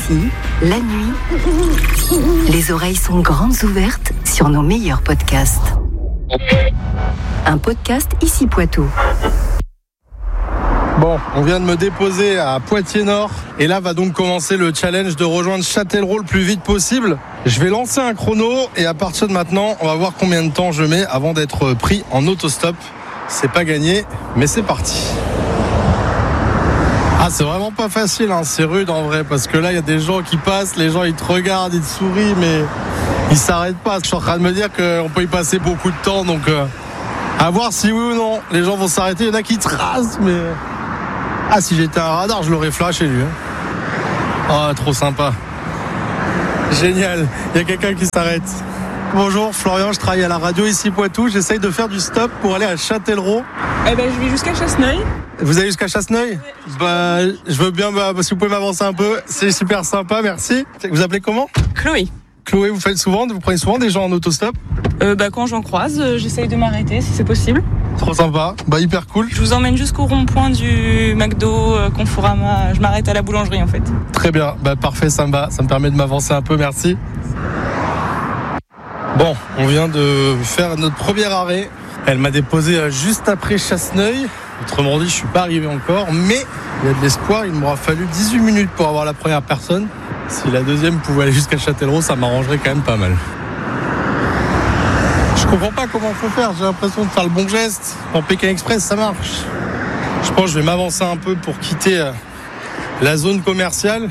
Ici, la nuit, les oreilles sont grandes ouvertes sur nos meilleurs podcasts. Un podcast Ici Poitou. Bon, on vient de me déposer à Poitiers-Nord et là va donc commencer le challenge de rejoindre Châtellerault le plus vite possible. Je vais lancer un chrono et à partir de maintenant, on va voir combien de temps je mets avant d'être pris en autostop. C'est pas gagné, mais c'est parti. Ah, c'est vraiment pas facile, hein. C'est rude en vrai, parce que là, il y a des gens qui passent, les gens ils te regardent, ils te sourient, mais ils s'arrêtent pas. Je suis en train de me dire qu'on peut y passer beaucoup de temps, donc à voir si oui ou non les gens vont s'arrêter. Il y en a qui tracent, mais... Ah, si j'étais un radar, je l'aurais flashé lui. Oh, trop sympa. Génial, il y a quelqu'un qui s'arrête. Bonjour, Florian, je travaille à la radio Ici Poitou. J'essaye de faire du stop pour aller à Châtellerault. Je vais jusqu'à Chasseneuil. Vous allez jusqu'à Chasseneuil ? Ouais. Je veux bien, si vous pouvez m'avancer un peu, c'est super sympa, merci. Vous appelez comment ? Chloé. Chloé, vous prenez souvent des gens en autostop ? Quand j'en croise, j'essaye de m'arrêter si c'est possible. Trop sympa, hyper cool. Je vous emmène jusqu'au rond-point du McDo, Conforama. Je m'arrête à la boulangerie en fait. Très bien, parfait, ça me permet de m'avancer un peu, merci. Bon, on vient de faire notre premier arrêt. Elle m'a déposé juste après Chasseneuil. Autrement dit, je suis pas arrivé encore, mais il y a de l'espoir. Il m'aura fallu 18 minutes pour avoir la première personne. Si la deuxième pouvait aller jusqu'à Châtellerault, ça m'arrangerait quand même pas mal. Je comprends pas comment faut faire. J'ai l'impression de faire le bon geste. En Pékin Express, ça marche. Je pense que je vais m'avancer un peu pour quitter la zone commerciale.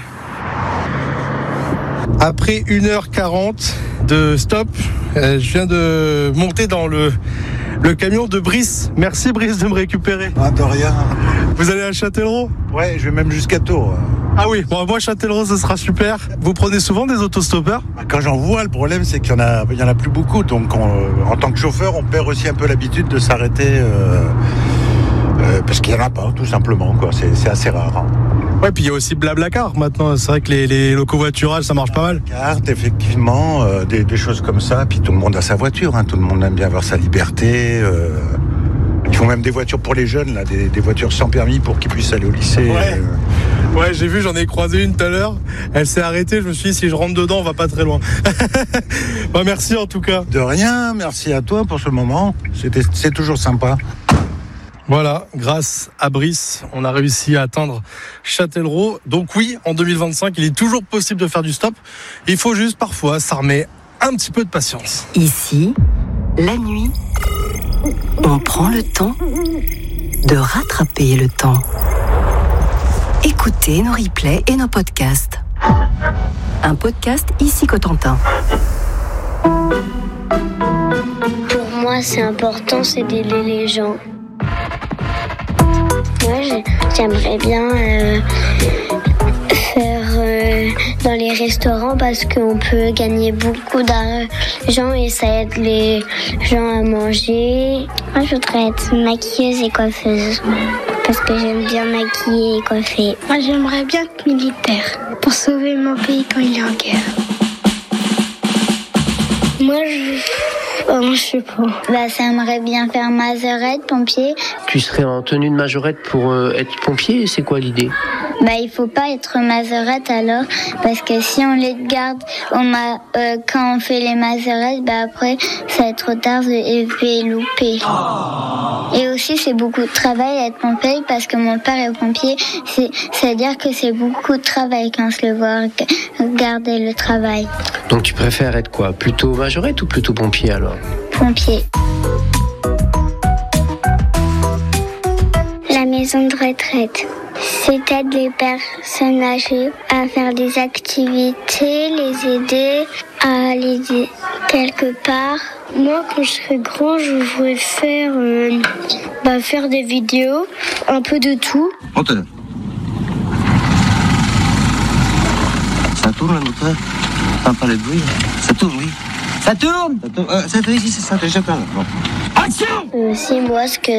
Après 1h40 de stop, je viens de monter dans le camion de Brice. Merci Brice de me récupérer. Ah, de rien. Vous allez à Châtellerault ? Ouais, je vais même jusqu'à Tours. Ah oui, bon, moi Châtellerault, ce sera super. Vous prenez souvent des autostoppeurs ? Quand j'en vois, le problème c'est qu'il y en a plus beaucoup. Donc en tant que chauffeur, on perd aussi un peu l'habitude de s'arrêter parce qu'il n'y en a pas, tout simplement, quoi. C'est assez rare. Hein. Ouais, puis il y a aussi Blablacar maintenant. C'est vrai que les locovoiturages, ça marche pas mal. Carte, effectivement, des choses comme ça. Puis tout le monde a sa voiture, hein. Tout le monde aime bien avoir sa liberté. Ils font même des voitures pour les jeunes, là, des voitures sans permis pour qu'ils puissent aller au lycée. Ouais, j'ai vu, j'en ai croisé une tout à l'heure. Elle s'est arrêtée, je me suis dit, si je rentre dedans, on va pas très loin. Merci en tout cas. De rien, merci à toi pour ce moment. C'est toujours sympa. Voilà, grâce à Brice, on a réussi à atteindre Châtellerault. Donc oui, en 2025, il est toujours possible de faire du stop. Il faut juste parfois s'armer un petit peu de patience. Ici, la nuit, on prend le temps de rattraper le temps. Écoutez nos replays et nos podcasts. Un podcast Ici Cotentin. Pour moi, c'est important, c'est d'aider les gens. Moi, j'aimerais bien faire dans les restaurants parce qu'on peut gagner beaucoup d'argent et ça aide les gens à manger. Moi, je voudrais être maquilleuse et coiffeuse parce que j'aime bien maquiller et coiffer. Moi, j'aimerais bien être militaire pour sauver mon pays quand il est en guerre. Moi, je sais pas. Ça aimerait bien faire majorette, pompier. Tu serais en tenue de majorette pour être pompier, c'est quoi l'idée ? Il faut pas être majorette alors, parce que si on les garde quand on fait les majorettes, après ça va être trop tard et je vais louper. Et aussi c'est beaucoup de travail être pompier parce que mon père est pompier, c'est-à-dire que c'est beaucoup de travail quand je le vois garder le travail. Donc tu préfères être quoi ? Plutôt majorette ou plutôt pompier alors ? Pompier. La maison de retraite. C'est aide les personnes âgées à faire des activités, les aider à aller quelque part. Moi, quand je serai grand, je voudrais faire des vidéos, un peu de tout. Ça tourne la moteur. T'entends le bruit ? Ça tourne, oui. Ça tourne. Ça tourne ici, c'est ça, déjà quand même. Bon. Action ! Aussi, moi, ce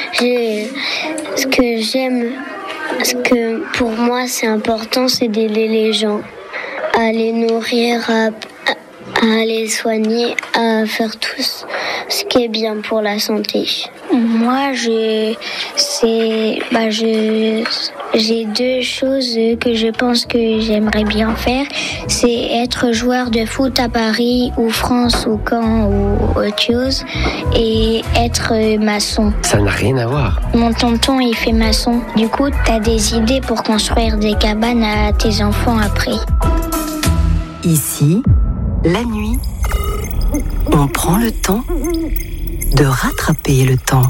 que j'aime, ce que pour moi c'est important, c'est d'aider les gens à les nourrir, à les soigner, à faire tout ce qui est bien pour la santé. Moi, J'ai 2 choses que je pense que j'aimerais bien faire. C'est être joueur de foot à Paris ou France ou Caen ou autre chose. Et être maçon. Ça n'a rien à voir. Mon tonton, il fait maçon. Du coup, t'as des idées pour construire des cabanes à tes enfants après. Ici, la nuit, on prend le temps de rattraper le temps.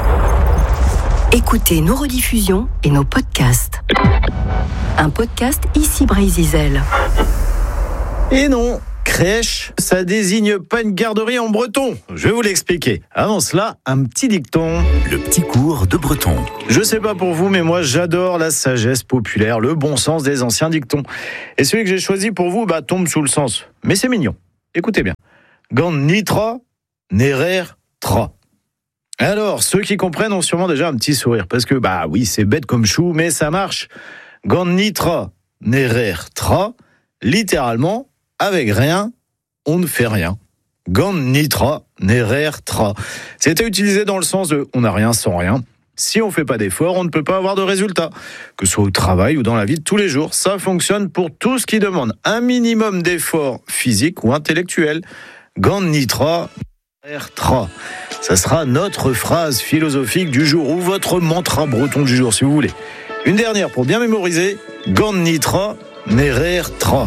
Écoutez nos rediffusions et nos podcasts. Un podcast Ici Brésil. Et non, crèche, ça désigne pas une garderie en breton. Je vais vous l'expliquer. Avant cela, un petit dicton. Le petit cours de breton. Je sais pas pour vous, mais moi j'adore la sagesse populaire, le bon sens des anciens dictons. Et celui que j'ai choisi pour vous, tombe sous le sens. Mais c'est mignon. Écoutez bien. Gant nitra, nerer tra. Alors, ceux qui comprennent ont sûrement déjà un petit sourire, parce que, oui, c'est bête comme chou, mais ça marche. Gant nitra, nerer tra, littéralement, avec rien, on ne fait rien. Gant nitra, nerer tra. C'était utilisé dans le sens de on n'a rien sans rien. Si on ne fait pas d'efforts, on ne peut pas avoir de résultats. Que ce soit au travail ou dans la vie de tous les jours, ça fonctionne pour tout ce qui demande un minimum d'efforts physiques ou intellectuels. Gant nitra, nerer tra. Ça sera notre phrase philosophique du jour ou votre mantra breton du jour, si vous voulez. Une dernière pour bien mémoriser. Gant nitra, nerer tra.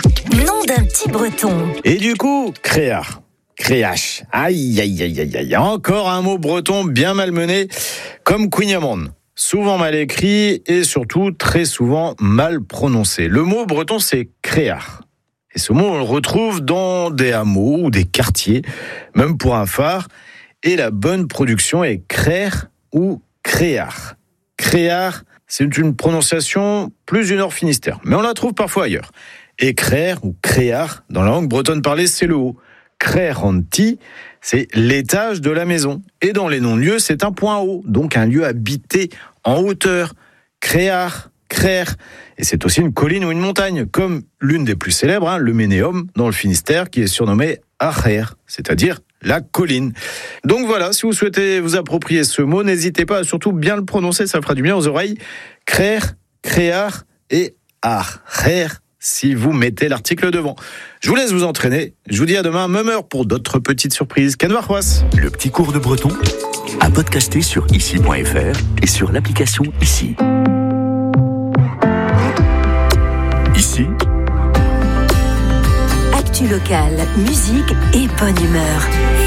Nom d'un petit breton. Et du coup, créar. Créache. Aïe, aïe, aïe, aïe, aïe. Encore un mot breton bien malmené, comme Queen. Souvent mal écrit et surtout très souvent mal prononcé. Le mot breton, c'est créar. Et ce mot, on le retrouve dans des hameaux ou des quartiers, même pour un phare. Et la bonne production est créer ou créar. Créar, c'est une prononciation plus du Nord Finistère, mais on la trouve parfois ailleurs. Et créer ou créar, dans la langue bretonne parlée, c'est le haut. Créeranti, c'est l'étage de la maison. Et dans les noms de lieux, c'est un point haut, donc un lieu habité en hauteur. Créar, créer. Et c'est aussi une colline ou une montagne, comme l'une des plus célèbres, le Ménéum, dans le Finistère, qui est surnommée Acher, c'est-à-dire la colline. Donc voilà, si vous souhaitez vous approprier ce mot, n'hésitez pas à surtout bien le prononcer, ça fera du bien aux oreilles. Créer, créar et Acher, si vous mettez l'article devant. Je vous laisse vous entraîner. Je vous dis à demain, même heure, pour d'autres petites surprises. Kenvarrois. Le petit cours de breton, à podcaster sur ici.fr et sur l'application Ici. Ici, Actu locale, musique et bonne humeur.